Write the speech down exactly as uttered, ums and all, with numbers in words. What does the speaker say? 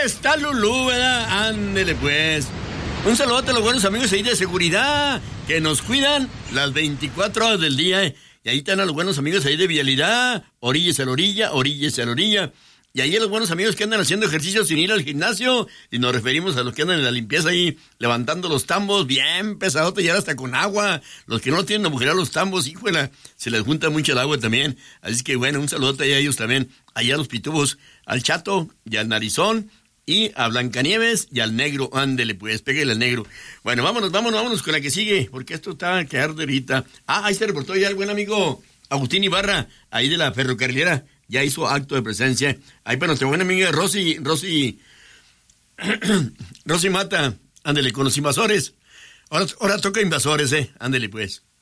está Lulú, ¿verdad? Ándele pues. Un saludo a los buenos amigos ahí de seguridad, que nos cuidan las veinticuatro horas del día, ¿eh? Y ahí están a los buenos amigos ahí de vialidad, orillas a la orilla, orillas a la orilla. Y ahí a los buenos amigos que andan haciendo ejercicio sin ir al gimnasio, y nos referimos a los que andan en la limpieza ahí, levantando los tambos bien pesadotes y ahora hasta con agua. Los que no tienen agujerar los tambos, híjole, se les junta mucho el agua también. Así que bueno, un saludote ahí a ellos también, allá a los pitubos, al Chato y al Narizón, y a Blancanieves y al Negro. Ándele pues, pégale al Negro. Bueno, vámonos, vámonos, vámonos con la que sigue, porque esto está a quedar de ahorita. Ah, ahí se reportó ya el buen amigo Agustín Ibarra, ahí de la ferrocarrilera. Ya hizo acto de presencia. Ahí para nuestra buena amiga Rosy, Rosy, Rosy Mata, ándele, con los invasores. Ahora, ahora toca invasores, eh, ándele pues.